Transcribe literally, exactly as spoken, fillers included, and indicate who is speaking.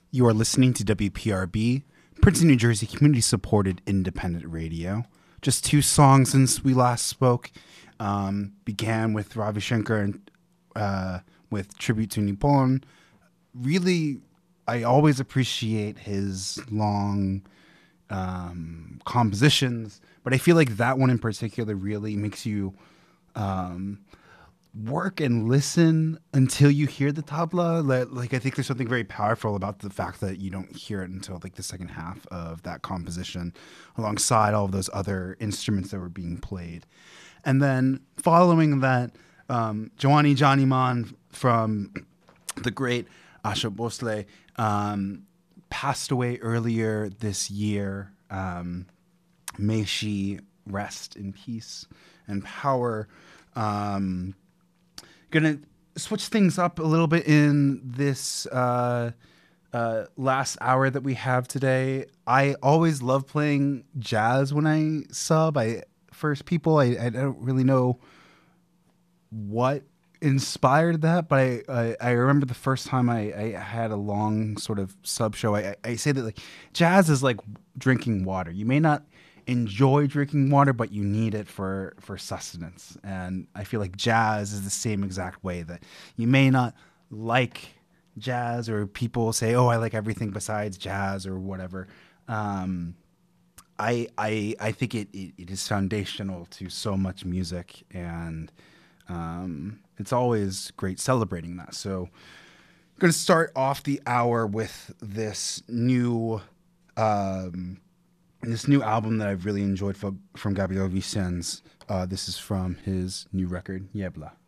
Speaker 1: You are listening to W P R B, Princeton, New Jersey, community-supported independent radio. Just two songs since we last spoke. Um, began with Ravi Shankar and uh, with Tribute to Nippon. Really, I always appreciate his long um, compositions, but I feel like that one in particular really makes you um, work and listen until you hear the tabla. Like, I think there's something very powerful about the fact that you don't hear it until like the second half of that composition, alongside all of those other instruments that were being played. And then following that, um, Jawani Janiman from the great Asha Bhosle um, passed away earlier this year. Um, may she rest in peace and power. Um, gonna switch things up a little bit in this uh, uh, last hour that we have today. I always love playing jazz when I sub. I first people. I, I don't really know what inspired that, but I, I, I remember the first time I, I had a long sort of sub show. I, I say that like jazz is like drinking water. You may not enjoy drinking water, but you need it for, for sustenance. And I feel like jazz is the same exact way that you may not like jazz, or people say, oh, I like everything besides jazz or whatever. Um, I, I, I think it, it, it is foundational to so much music, and um, it's always great celebrating that. So I'm going to start off the hour with this new um, this new album that I've really enjoyed from, from Gabriel Vicens. Uh, this is from his new record, Niebla.